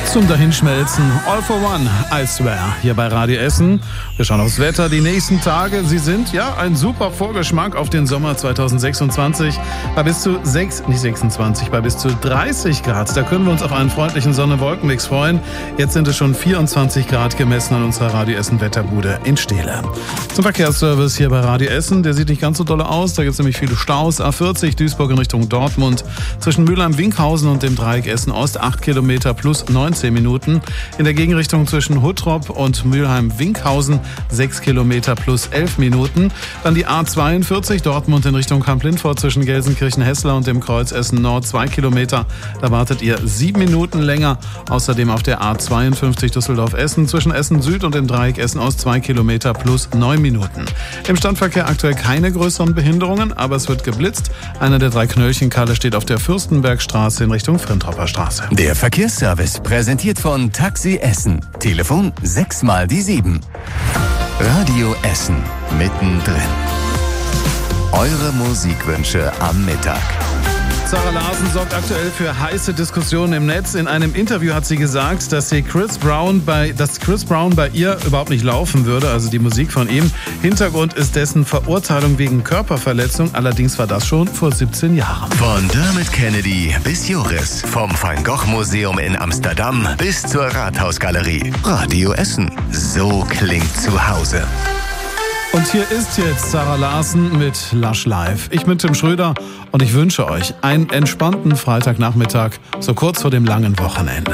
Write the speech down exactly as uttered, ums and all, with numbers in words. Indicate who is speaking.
Speaker 1: Zum Dahinschmelzen, All for One, I swear, hier bei Radio Essen. Wir schauen aufs Wetter, die nächsten Tage, sie sind ja ein super Vorgeschmack auf den Sommer zweitausendsechsundzwanzig. Bei bis zu sechs, nicht sechsundzwanzig, bei bis zu dreißig Grad. Da können wir uns auf einen freundlichen Sonne-Wolken-Mix freuen. Jetzt sind es schon vierundzwanzig Grad gemessen an unserer Radio Essen Wetterbude in Stehle. Zum Verkehrsservice hier bei Radio Essen, der sieht nicht ganz so doll aus. Da gibt es nämlich viele Staus. A vierzig Duisburg in Richtung Dortmund. Zwischen Mülheim-Winkhausen und dem Dreieck Essen-Ost acht Kilometer plus neunzehn Minuten. In der Gegenrichtung zwischen Huttrop und Mülheim-Winkhausen sechs Kilometer plus elf Minuten. Dann die A zweiundvierzig Dortmund in Richtung Kamp-Lindfort zwischen Gelsenkirchen-Hessler und dem Kreuz Essen-Nord zwei Kilometer. Da wartet ihr sieben Minuten länger. Außerdem auf der A zweiundfünfzig Düsseldorf-Essen zwischen Essen-Süd und dem Dreieck Essen-Ost zwei Kilometer plus neun Minuten. Im Standverkehr aktuell keine größeren Behinderungen, aber es wird geblitzt. Einer der drei Knöllchenkalle steht auf der Fürstenbergstraße in Richtung Frentropper Straße.
Speaker 2: Der Verkehrsservice präsentiert von Taxi Essen. Telefon sechs mal die sieben. Radio Essen mittendrin. Eure Musikwünsche am Mittag.
Speaker 1: Sarah Larsen sorgt aktuell für heiße Diskussionen im Netz. In einem Interview hat sie gesagt, dass sie Chris Brown bei, dass Chris Brown bei ihr überhaupt nicht laufen würde, also die Musik von ihm. Hintergrund ist dessen Verurteilung wegen Körperverletzung. Allerdings war das schon vor siebzehn Jahren.
Speaker 2: Von Dermot Kennedy bis Joris, vom Van Gogh Museum in Amsterdam bis zur Rathausgalerie. Radio Essen. So klingt zu Hause.
Speaker 1: Und hier ist jetzt Sarah Larsen mit Lush Live. Ich bin Tim Schröder und ich wünsche euch einen entspannten Freitagnachmittag, so kurz vor dem langen Wochenende.